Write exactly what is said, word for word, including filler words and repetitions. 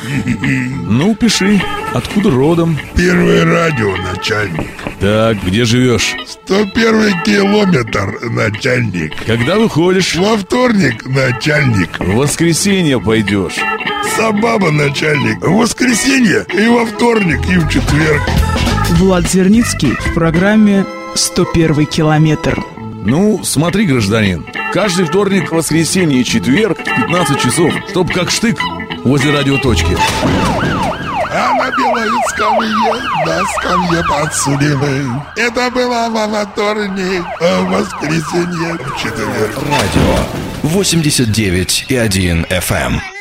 Ну, пиши. Откуда родом? Первое радио, начальник. Так, где живешь? сто первый километр, начальник. Когда выходишь? Во вторник, начальник. В воскресенье пойдешь. Сабаба, начальник. В воскресенье и во вторник, и в четверг. Влад Зерницкий в программе «сто первый километр». Ну, смотри, гражданин, каждый вторник, воскресенье и четверг в пятнадцать часов, чтоб как штык возле радиоточки. А на белой скамье, на скамье подсудимый. Это было во вторник, а в воскресенье в четверг. Радио восемьдесят девять и один эф эм.